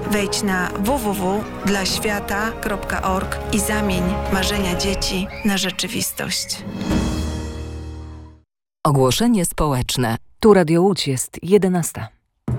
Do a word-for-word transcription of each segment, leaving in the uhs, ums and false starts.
Wejdź na w w w kropka dla świata kropka org i zamień marzenia dzieci na rzeczywistość. Ogłoszenie społeczne. Tu Radio Łódź jest jedenasta.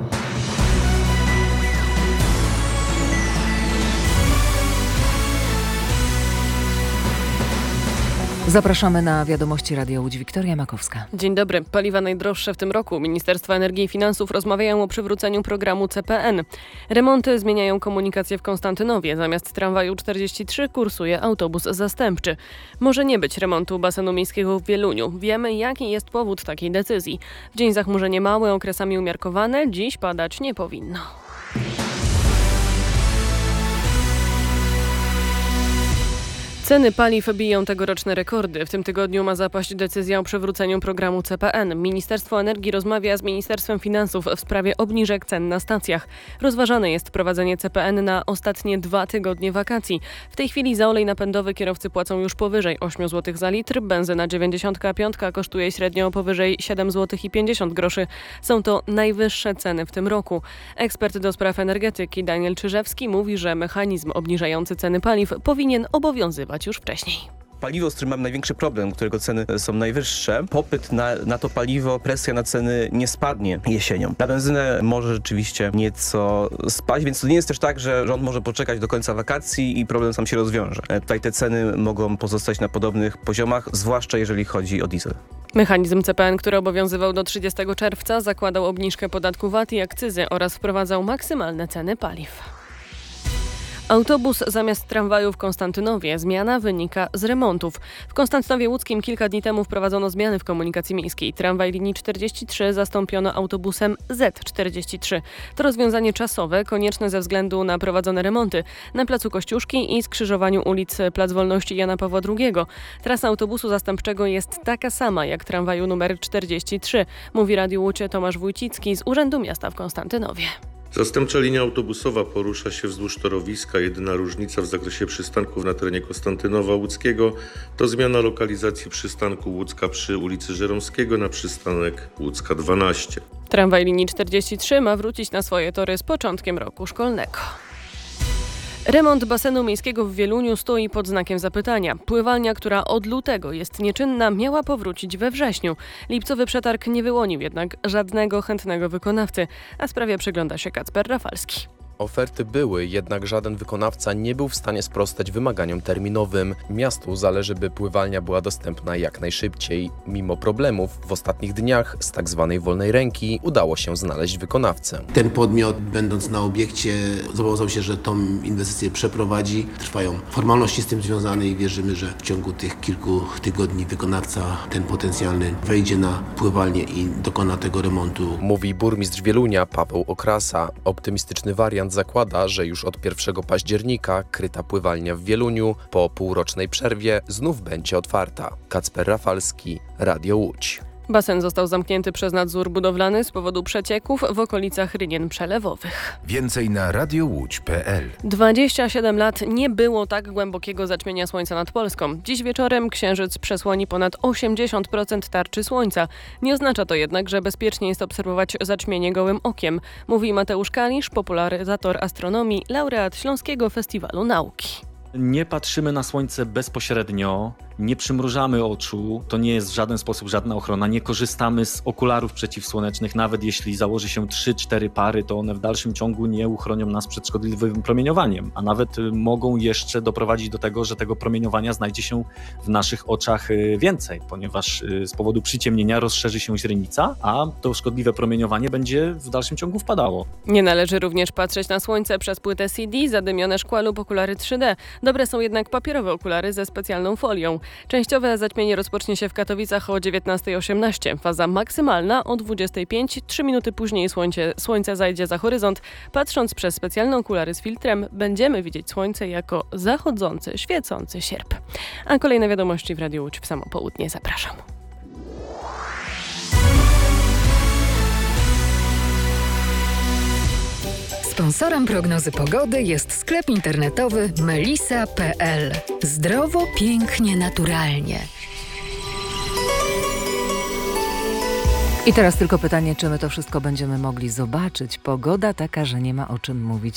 Zapraszamy na wiadomości Radia Łódź. Wiktoria Makowska. Dzień dobry. Paliwa najdroższe w tym roku. Ministerstwo Energii i Finansów rozmawiają o przywróceniu programu C P N. Remonty zmieniają komunikację w Konstantynowie. Zamiast tramwaju czterdzieści trzy kursuje autobus zastępczy. Może nie być remontu basenu miejskiego w Wieluniu. Wiemy, jaki jest powód takiej decyzji. W dzień zachmurzenie małe, okresami umiarkowane. Dziś padać nie powinno. Ceny paliw biją tegoroczne rekordy. W tym tygodniu ma zapaść decyzja o przywróceniu programu C P N. Ministerstwo Energii rozmawia z Ministerstwem Finansów w sprawie obniżek cen na stacjach. Rozważane jest wprowadzenie C P N na ostatnie dwa tygodnie wakacji. W tej chwili za olej napędowy kierowcy płacą już powyżej osiem złotych za litr. Benzyna dziewięćdziesiąt pięć kosztuje średnio powyżej siedem złotych i pięćdziesiąt groszy. Są to najwyższe ceny w tym roku. Ekspert do spraw energetyki Daniel Czyżewski mówi, że mechanizm obniżający ceny paliw powinien obowiązywać już wcześniej. Paliwo, z którym mamy największy problem, którego ceny są najwyższe, popyt na, na to paliwo, presja na ceny nie spadnie jesienią. Na benzynę może rzeczywiście nieco spaść, więc to nie jest też tak, że rząd może poczekać do końca wakacji i problem sam się rozwiąże. Tutaj te ceny mogą pozostać na podobnych poziomach, zwłaszcza jeżeli chodzi o diesel. Mechanizm C P N, który obowiązywał do trzydziestego czerwca, zakładał obniżkę podatku V A T i akcyzy oraz wprowadzał maksymalne ceny paliw. Autobus zamiast tramwaju w Konstantynowie. Zmiana wynika z remontów. W Konstantynowie Łódzkim kilka dni temu wprowadzono zmiany w komunikacji miejskiej. Tramwaj linii czterdzieści trzy zastąpiono autobusem Z czterdzieści trzy. To rozwiązanie czasowe, konieczne ze względu na prowadzone remonty na placu Kościuszki i skrzyżowaniu ulic Plac Wolności Jana Pawła drugiego. Trasa autobusu zastępczego jest taka sama jak tramwaju numer czterdzieści trzy, mówi Radiu Łódź Tomasz Wójcicki z Urzędu Miasta w Konstantynowie. Zastępcza linia autobusowa porusza się wzdłuż torowiska. Jedyna różnica w zakresie przystanków na terenie Konstantynowa Łódzkiego to zmiana lokalizacji przystanku Łódzka przy ulicy Żeromskiego na przystanek Łódzka dwanaście. Tramwaj linii czterdzieści trzy ma wrócić na swoje tory z początkiem roku szkolnego. Remont basenu miejskiego w Wieluniu stoi pod znakiem zapytania. Pływalnia, która od lutego jest nieczynna, miała powrócić we wrześniu. Lipcowy przetarg nie wyłonił jednak żadnego chętnego wykonawcy, a sprawie przygląda się Kacper Rafalski. Oferty były, jednak żaden wykonawca nie był w stanie sprostać wymaganiom terminowym. Miastu zależy, by pływalnia była dostępna jak najszybciej. Mimo problemów w ostatnich dniach z tak zwanej wolnej ręki udało się znaleźć wykonawcę. Ten podmiot, będąc na obiekcie, zobowiązał się, że tą inwestycję przeprowadzi. Trwają formalności z tym związane i wierzymy, że w ciągu tych kilku tygodni wykonawca ten potencjalny wejdzie na pływalnię i dokona tego remontu. Mówi burmistrz Wielunia Paweł Okrasa. Optymistyczny wariant zakłada, że już od pierwszego października kryta pływalnia w Wieluniu po półrocznej przerwie znów będzie otwarta. Kacper Rafalski, Radio Łódź. Basen został zamknięty przez nadzór budowlany z powodu przecieków w okolicach rynien przelewowych. Więcej na radiowódź kropka p l. dwadzieścia siedem lat nie było tak głębokiego zaćmienia słońca nad Polską. Dziś wieczorem księżyc przesłoni ponad osiemdziesiąt procent tarczy słońca. Nie oznacza to jednak, że bezpiecznie jest obserwować zaćmienie gołym okiem, mówi Mateusz Kalisz, popularyzator astronomii, laureat Śląskiego Festiwalu Nauki. Nie patrzymy na słońce bezpośrednio, nie przymrużamy oczu, to nie jest w żaden sposób żadna ochrona, nie korzystamy z okularów przeciwsłonecznych, nawet jeśli założy się trzy cztery pary, to one w dalszym ciągu nie uchronią nas przed szkodliwym promieniowaniem, a nawet mogą jeszcze doprowadzić do tego, że tego promieniowania znajdzie się w naszych oczach więcej, ponieważ z powodu przyciemnienia rozszerzy się źrenica, a to szkodliwe promieniowanie będzie w dalszym ciągu wpadało. Nie należy również patrzeć na słońce przez płytę C D, zadymione szkła lub okulary trzy D. Dobre są jednak papierowe okulary ze specjalną folią. Częściowe zaćmienie rozpocznie się w Katowicach o dziewiętnasta osiemnaście. Faza maksymalna o dwudziesta pięć. Trzy minuty później słońce, słońce zajdzie za horyzont. Patrząc przez specjalne okulary z filtrem, będziemy widzieć słońce jako zachodzący, świecący sierp. A kolejne wiadomości w Radiu Łódź w samo południe. Zapraszam. Sponsorem prognozy pogody jest sklep internetowy melisa kropka p l. Zdrowo, pięknie, naturalnie. I teraz tylko pytanie, czy my to wszystko będziemy mogli zobaczyć. Pogoda taka, że nie ma o czym mówić.